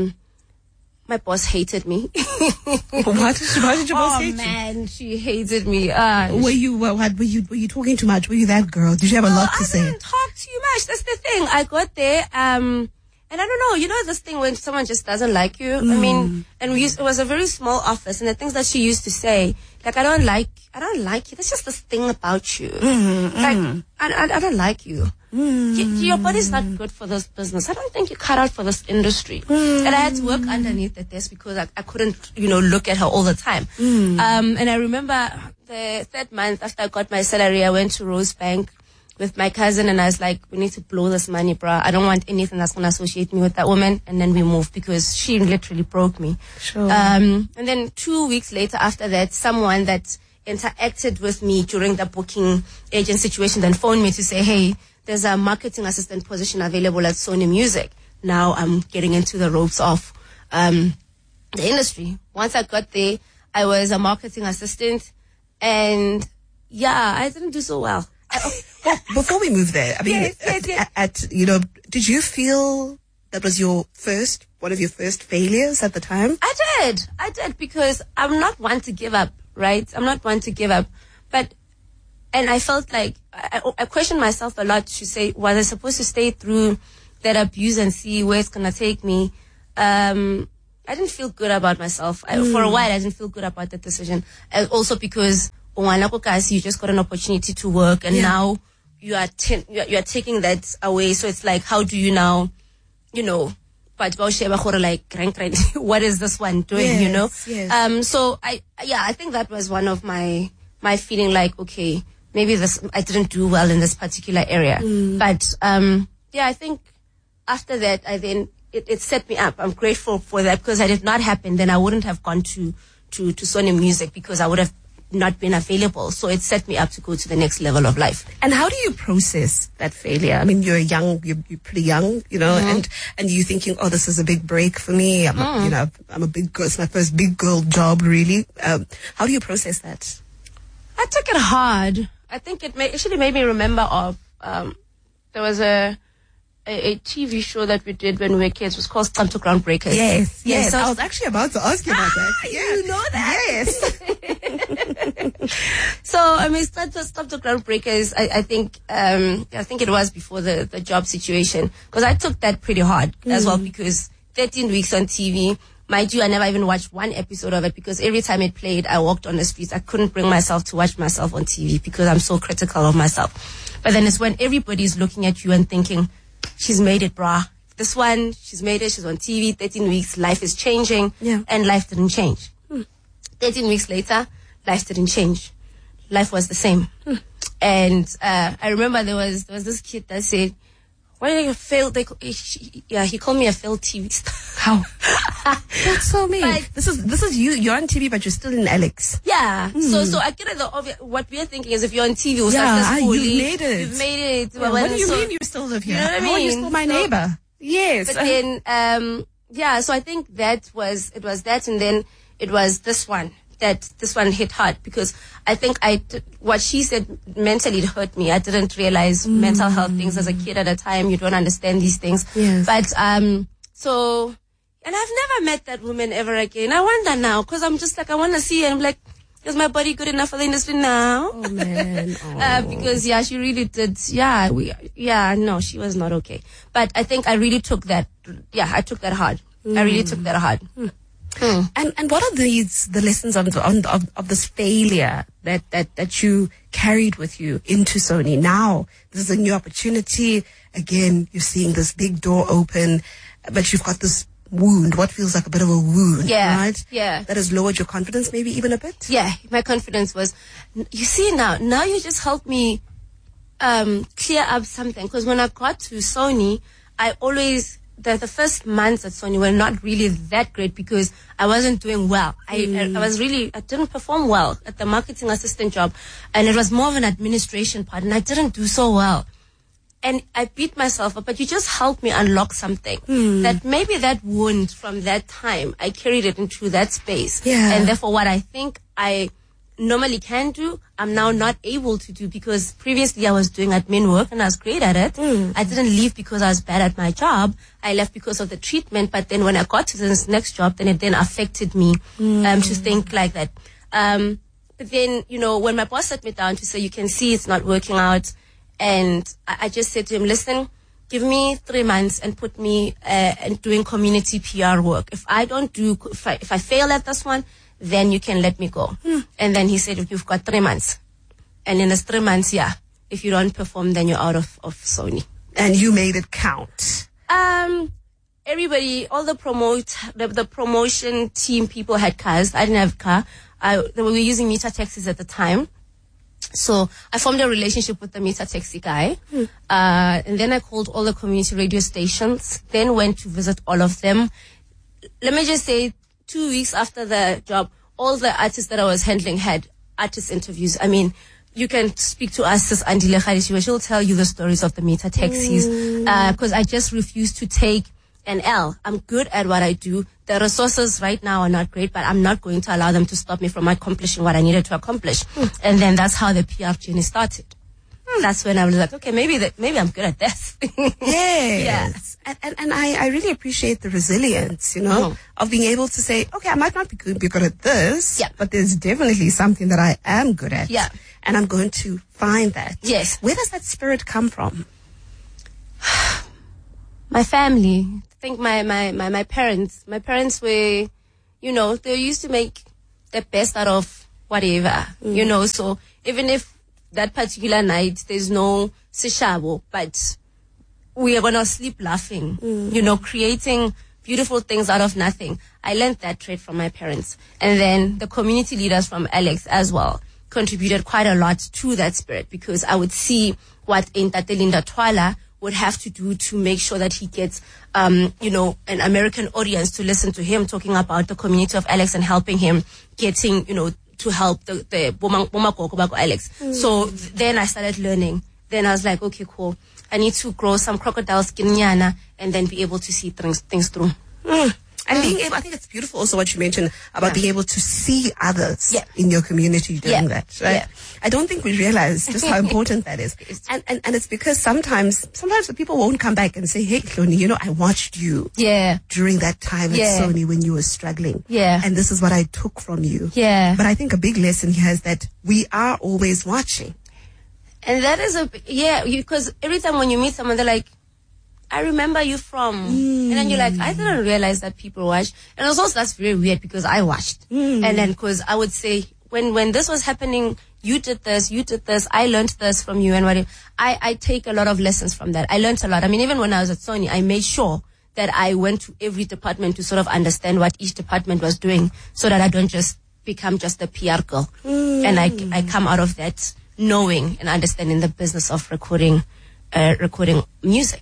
My boss hated me. Why did your boss hate you? Oh man, she hated me. Were you talking too much? Were you that girl? Did you have a lot to say? I didn't talk too much. That's the thing. I got there, and I don't know. You know this thing when someone just doesn't like you. I mean, and it was a very small office, and the things that she used to say, like I don't like you. That's just this thing about you. Like I don't like you. your body's not good for this business. I don't think you're cut out for this industry. And I had to work underneath the desk because I couldn't, look at her all the time. And I remember the third month after I got my salary, I went to Rosebank with my cousin and I was like, we need to blow this money, bruh. I don't want anything that's going to associate me with that woman. And then we moved because she literally broke me. Sure. And then 2 weeks later after that, someone that interacted with me during the booking agent situation then phoned me to say, hey, there's a marketing assistant position available at Sony Music. Now I'm getting into the ropes of the industry. Once I got there, I was a marketing assistant and I didn't do so well. Well, before we move there, I mean, did you feel that was one of your first failures at the time? I did because I'm not one to give up, right? I'm not one to give up. And I felt like I questioned myself a lot to say, was I supposed to stay through that abuse and see where it's going to take me? I didn't feel good about myself. For a while, I didn't feel good about that decision. Also because you just got an opportunity to work and now you are taking that away. So it's like, how do you now, what is this one doing, Yes. So I think that was one of my feeling like, okay, maybe I didn't do well in this particular area. But, I think after that, it set me up. I'm grateful for that because had it not happened, then I wouldn't have gone to Sony Music because I would have not been available. So it set me up to go to the next level of life. And how do you process that failure? I mean, you're pretty young, and you're thinking, oh, this is a big break for me. I'm a big girl. It's my first big girl job, really. How do you process that? I took it hard. I think it actually made me remember of, there was a TV show that we did when we were kids. It was called Come to Groundbreakers. Yes. So I was actually about to ask you about that. You know that? Yes. So, I mean, Come to Groundbreakers, I think it was before the job situation. Because I took that pretty hard as well because 13 weeks on TV. Mind you, I never even watched one episode of it because every time it played, I walked on the streets. I couldn't bring myself to watch myself on TV because I'm so critical of myself. But then it's when everybody's looking at you and thinking, she's made it, brah. This one, she's made it. She's on TV, 13 weeks. Life is changing. Yeah. And life didn't change. 13 weeks later, life didn't change. Life was the same. And I remember there was this kid that said, why did you fail? He called me a failed TV star. How? That's so mean. This is you. You're on TV, but you're still in Alex. Yeah. So I get it. What we're thinking is if you're on TV, you've made it. You've made it. Yeah, what do you mean you still live here? You know what I mean? How are you still my neighbor? Yes. But then, so I think it was that, and then it was this one. This one hit hard because I think what she said mentally it hurt me. I didn't realize mental health things as a kid at a time. You don't understand these things. Yes. But, and I've never met that woman ever again. I wonder now because I'm just like, I want to see her. I'm like, is my body good enough for the industry now? Oh man. Because she really did. No, she was not okay. But I think I really took that. I took that hard. I really took that hard. And what are the lessons of this failure that you carried with you into Sony? Now this is a new opportunity. Again, you're seeing this big door open, but you've got this wound. What feels like a bit of a wound, right? Yeah. That has lowered your confidence, maybe even a bit. Yeah, my confidence was. You see now you just helped me clear up something. Because when I got to Sony, I always. The first months at Sony were not really that great because I wasn't doing well. I didn't perform well at the marketing assistant job, and it was more of an administration part, and I didn't do so well. And I beat myself up, but you just helped me unlock something. That maybe that wound from that time, I carried it into that space. Yeah. And therefore what I think I normally can do, I'm now not able to do because previously I was doing admin work and I was great at it. I didn't leave because I was bad at my job. I left because of the treatment, but then when I got to this next job, then it then affected me to think like that. But then, when my boss sat me down to say, you can see it's not working out, and I just said to him, listen, give me 3 months and put me doing community PR work. If I fail at this one, then you can let me go. And then he said, you've got 3 months. And in this 3 months, if you don't perform, then you're out of Sony. And you made it count. Everybody, all the promotion team people had cars. I didn't have a car. They were using meter taxis at the time. So I formed a relationship with the meter taxi guy. And then I called all the community radio stations, then went to visit all of them. Let me just say, 2 weeks after the job, all the artists that I was handling had artist interviews. I mean, you can speak to us, Sis Andile Khadishiwa. She'll tell you the stories of the meter taxis. Because I just refused to take an L. I'm good at what I do. The resources right now are not great, but I'm not going to allow them to stop me from accomplishing what I needed to accomplish. And then that's how the PR journey started. That's when I was like, okay, maybe I'm good at this. Yes. Yeah. And I really appreciate the resilience, of being able to say, okay, I might not be good at this, but there's definitely something that I am good at. Yeah. And I'm going to find that. Yes. Where does that spirit come from? My family. I think my parents. My parents were, they used to make the best out of whatever, so even if that particular night there's no sishabo, but we are going to sleep laughing, creating beautiful things out of nothing. I learned that trait from my parents. And then the community leaders from Alex as well contributed quite a lot to that spirit, because I would see what Ntate Linda Twala would have to do to make sure that he gets, an American audience to listen to him talking about the community of Alex and helping him getting, to help the Boma Alex. So then I started learning. Then I was like, okay, cool. I need to grow some crocodile skin nyana and then be able to see things through. And being able, I think it's beautiful also what you mentioned about being able to see others in your community doing that, right? Yeah. I don't think we realize just how important that is. And it's because sometimes the people won't come back and say, hey, Hloni, I watched you during that time at Sony when you were struggling. Yeah. And this is what I took from you. Yeah. But I think a big lesson here is that we are always watching. And that is because every time when you meet someone, they're like, I remember you from, and then you're like, I didn't realize that people watch. And also that's very weird because I watched. And then because I would say, when this was happening, you did this, I learned this from you and whatever. I take a lot of lessons from that. I learned a lot. I mean, even when I was at Sony, I made sure that I went to every department to sort of understand what each department was doing so that I don't just become just a PR girl. And I come out of that knowing and understanding the business of recording music.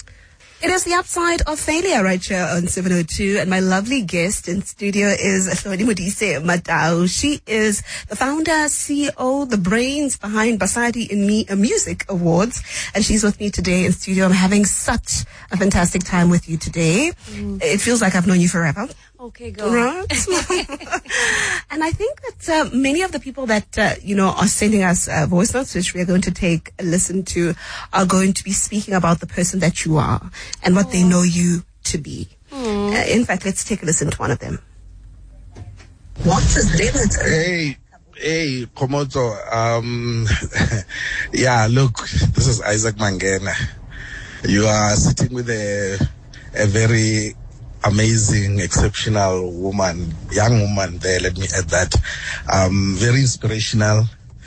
It is the upside of failure right here on 702, and my lovely guest in studio is Hloni Modise Madau. She is the founder, CEO, the brains behind Basadi in Me Music Awards, and she's with me today in studio. I'm having such a fantastic time with you today. It feels like I've known you forever. Okay, go. Right? And I think that many of the people that, are sending us voice notes, which we are going to take a listen to, are going to be speaking about the person that you are and what they know you to be. In fact, let's take a listen to one of them. What is it? Hey, Komoto. Look, this is Isaac Mangena. You are sitting with a very amazing, exceptional woman, young woman there, let me add that. Very inspirational.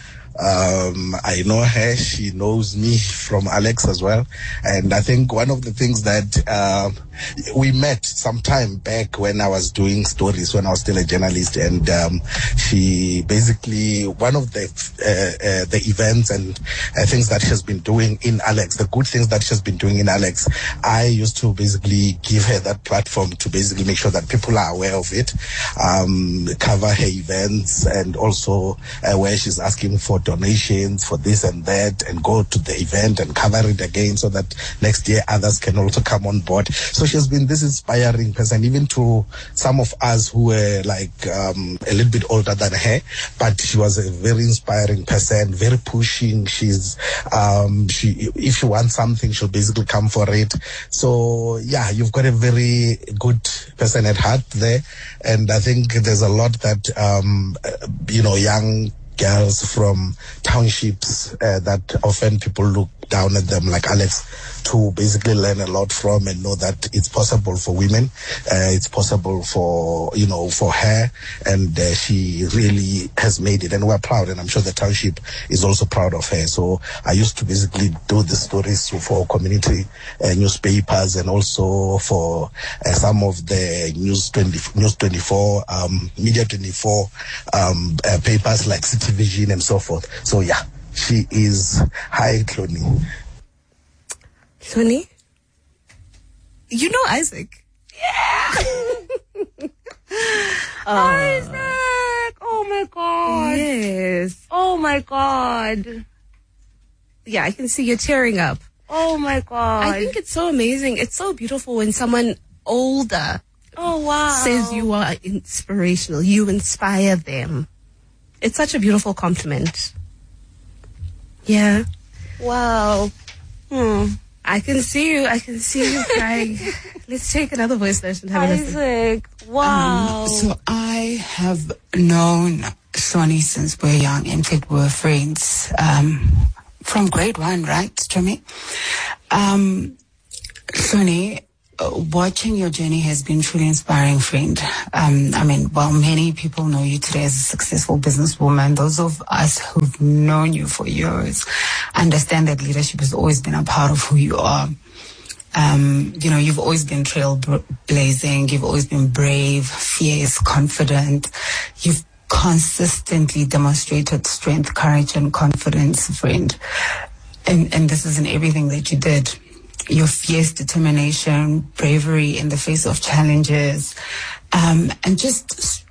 I know her, she knows me from Alex as well. And I think one of the things that we met some time back when I was doing stories, when I was still a journalist, and she basically, one of the events and things that she's been doing in Alex, the good things that she's been doing in Alex, I used to basically give her that platform to basically make sure that people are aware of it, cover her events, and also where she's asking for donations for this and that, and go to the event and cover it again so that next year others can also come on board. So she has been this inspiring person, even to some of us who were like a little bit older than her, but she was a very inspiring person, very pushing. She's if she wants something, she'll basically come for it. So yeah, you've got a very good person at heart there, and I think there's a lot that young girls from townships that often people look down at them like Alex, to basically learn a lot from and know that it's possible for women, it's possible for, for her, and she really has made it, and we're proud, and I'm sure the township is also proud of her. So I used to basically do the stories for community newspapers, and also for some of the News 24, Media 24 papers like City Vision and so forth. So yeah, she is. Hi, Cloney. Cloney? You know Isaac? Yeah! Isaac! Oh my God. Yes. Oh my God. Yeah, I can see you tearing up. Oh my God. I think it's so amazing. It's so beautiful when someone older says you are inspirational. You inspire them. It's such a beautiful compliment. Yeah. Wow. I can see you crying. Let's take another voice note and have a listen. Isaac, wow. So I have known Sonny since we're young. In fact, we're friends from grade 1, right, Tommy? Sonny, watching your journey has been truly inspiring, friend. While many people know you today as a successful businesswoman, those of us who've known you for years understand that leadership has always been a part of who you are. You've always been trailblazing. You've always been brave, fierce, confident. You've consistently demonstrated strength, courage, and confidence, friend. And this is in everything that you did. Your fierce determination, bravery in the face of challenges, and just